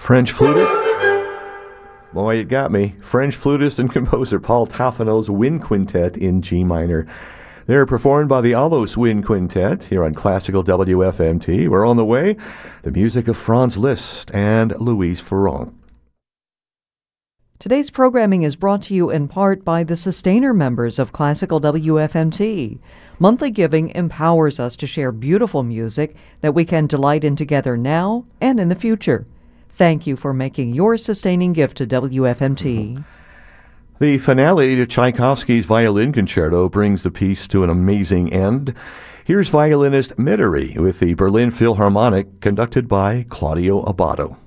French flutist. Boy, it got me. French flutist and composer Paul Toffanel's Wind Quintet in G minor. They're performed by the Alos Wind Quintet here on Classical WFMT. We're on the way. The music of Franz Liszt and Louise Ferrand. Today's programming is brought to you in part by the Sustainer members of Classical WFMT. Monthly giving empowers us to share beautiful music that we can delight in together now and in the future. Thank you for making your sustaining gift to WFMT. The finale to Tchaikovsky's Violin Concerto brings the piece to an amazing end. Here's violinist Mederi with the Berlin Philharmonic, conducted by Claudio Abbado.